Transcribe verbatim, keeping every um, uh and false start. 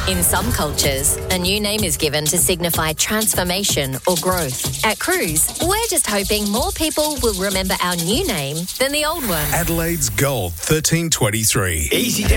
In some cultures, a new name is given to signify transformation or growth. At Cruise, we're just hoping more people will remember our new name than the old one. Adelaide's Gold thirteen twenty-three. Easy